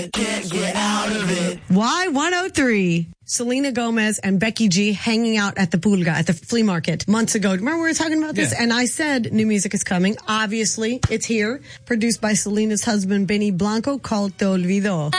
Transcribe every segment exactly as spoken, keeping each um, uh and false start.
Can't get out of it. Y one oh three. Selena Gomez and Becky G hanging out at the Pulga, at the flea market months ago. Remember we were talking about this? Yeah. And I said new music is coming. Obviously, it's here. Produced by Selena's husband, Benny Blanco, called Te Olvido.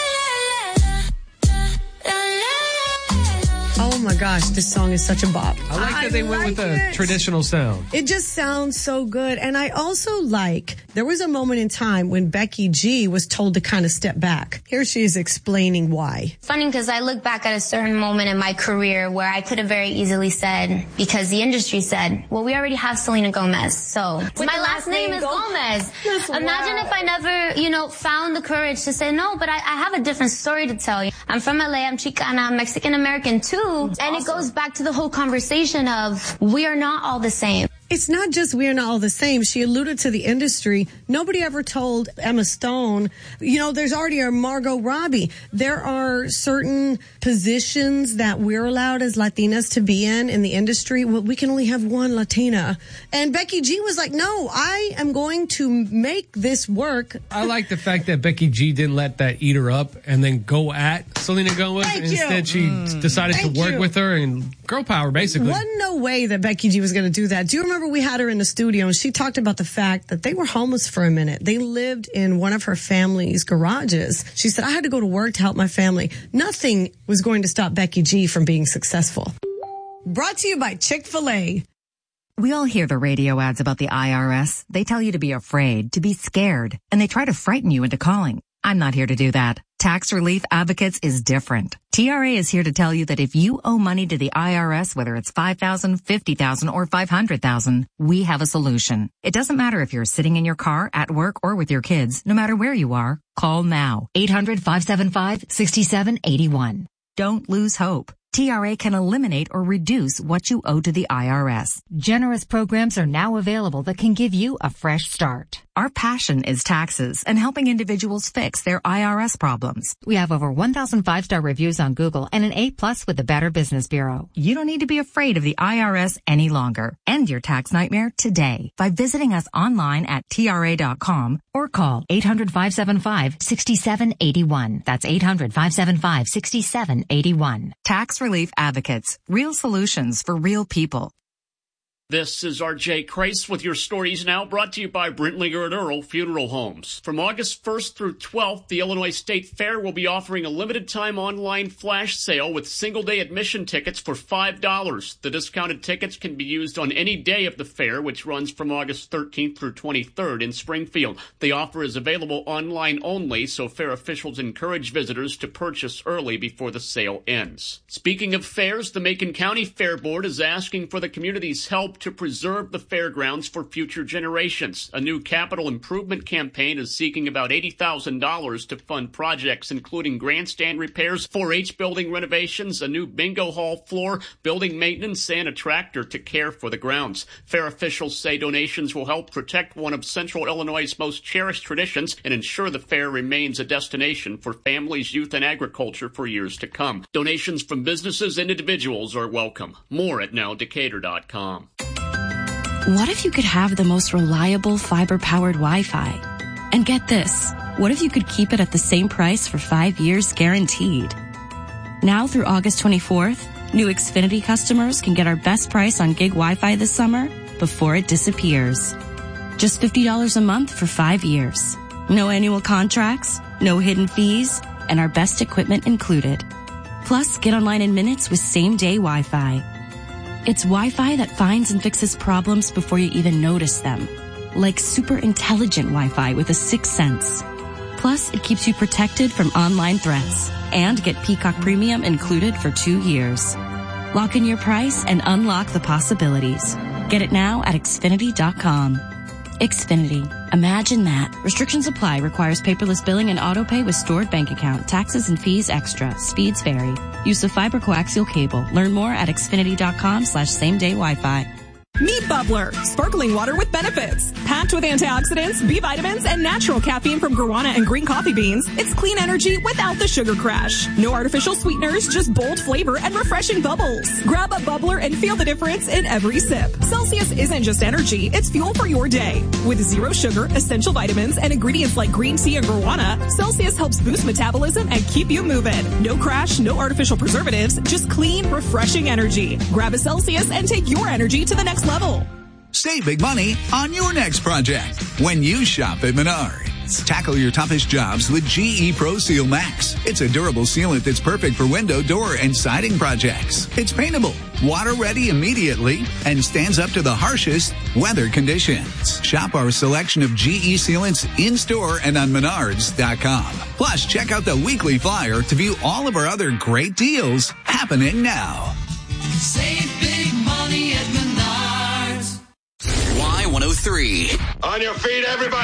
Oh my gosh, this song is such a bop. I like that I they went like with a it. traditional sound. It just sounds so good. And I also like, there was a moment in time when Becky G was told to kind of step back. Here she is explaining why. Funny because I look back at a certain moment in my career where I could have very easily said, because the industry said, well, we already have Selena Gomez. So my last name is Gomez. Yes, Imagine wow. if I never, you know, found the courage to say, no, but I, I have a different story to tell you. I'm from L A, I'm Chicana, I'm Mexican-American too. That's and awesome. It goes back to the whole conversation of we are not all the same. It's not just we are not all the same. She alluded to the industry. Nobody ever told Emma Stone, you know, there's already a Margot Robbie. There are certain positions that we're allowed as Latinas to be in in the industry. Well, we can only have one Latina. And Becky G was like, no, I am going to make this work. I like the fact that Becky G didn't let that eat her up and then go at Selena Gomez. Thank you. Instead, she mm. decided Thank to work you. with her and girl power, basically. Wasn't no way that Becky G was going to do that. Do you remember we had her in the studio and she talked about the fact that they were homeless for a minute. They lived in one of her family's garages. She said, I had to go to work to help my family. Nothing was going to stop Becky G from being successful. Brought to you by Chick-fil-A. We all hear the radio ads about the I R S. They tell you to be afraid, to be scared, and they try to frighten you into calling. I'm not here to do that. Tax Relief Advocates is different. T R A is here to tell you that if you owe money to the I R S, whether it's five thousand dollars, fifty thousand dollars, or five hundred thousand dollars, we have a solution. It doesn't matter if you're sitting in your car, at work, or with your kids. No matter where you are, call now. eight hundred, five seven five, six seven eight one. Don't lose hope. T R A can eliminate or reduce what you owe to the I R S. Generous programs are now available that can give you a fresh start. Our passion is taxes and helping individuals fix their I R S problems. We have over one thousand five-star reviews on Google and an A plus with the Better Business Bureau. You don't need to be afraid of the I R S any longer. End your tax nightmare today by visiting us online at T R A dot com or call eight hundred, five seven five, six seven eight one. That's eight hundred, five seven five, six seven eight one. Tax Relief Advocates. Real solutions for real people. This is R J Kreis with your stories now, brought to you by Brentlinger and Earl Funeral Homes. From August first through twelfth, the Illinois State Fair will be offering a limited-time online flash sale with single-day admission tickets for five dollars. The discounted tickets can be used on any day of the fair, which runs from August thirteenth through twenty-third in Springfield. The offer is available online only, so fair officials encourage visitors to purchase early before the sale ends. Speaking of fairs, the Macon County Fair Board is asking for the community's help to preserve the fairgrounds for future generations. A new capital improvement campaign is seeking about eighty thousand dollars to fund projects including grandstand repairs, four H building renovations, a new bingo hall floor, building maintenance, and a tractor to care for the grounds. Fair officials say donations will help protect one of Central Illinois' most cherished traditions and ensure the fair remains a destination for families, youth, and agriculture for years to come. Donations from businesses and individuals are welcome. More at now decatur dot com. What if you could have the most reliable fiber-powered Wi-Fi? And get this, what if you could keep it at the same price for five years guaranteed? Now through August twenty-fourth, new Xfinity customers can get our best price on gig Wi-Fi this summer before it disappears. Just fifty dollars a month for five years. No annual contracts, no hidden fees, and our best equipment included. Plus, get online in minutes with same-day Wi-Fi. It's Wi-Fi that finds and fixes problems before you even notice them. Like super intelligent Wi-Fi with a sixth sense. Plus, it keeps you protected from online threats. And get Peacock Premium included for two years. Lock in your price and unlock the possibilities. Get it now at Xfinity dot com. Xfinity. Imagine that. Restrictions apply. Requires paperless billing and auto pay with stored bank account. Taxes and fees extra. Speeds vary. Use of fiber coaxial cable. Learn more at Xfinity dot com slash same day Wi-Fi. Meet Bubbler, sparkling water with benefits. Packed with antioxidants, B vitamins, and natural caffeine from guarana and green coffee beans, it's clean energy without the sugar crash. No artificial sweeteners, just bold flavor and refreshing bubbles. Grab a Bubbler and feel the difference in every sip. Celsius isn't just energy, it's fuel for your day. With zero sugar, essential vitamins, and ingredients like green tea and guarana, Celsius helps boost metabolism and keep you moving. No crash, no artificial preservatives, just clean, refreshing energy. Grab a Celsius and take your energy to the next level. Save big money on your next project when you shop at Menards. Tackle your toughest jobs with G E Pro Seal Max. It's a durable sealant that's perfect for window, door, and siding projects. It's paintable, water ready immediately, and stands up to the harshest weather conditions. Shop our selection of G E sealants in-store and on Menards dot com. Plus, check out the weekly flyer to view all of our other great deals happening now. Save big money at Menards. Y one oh three. On your feet, everybody.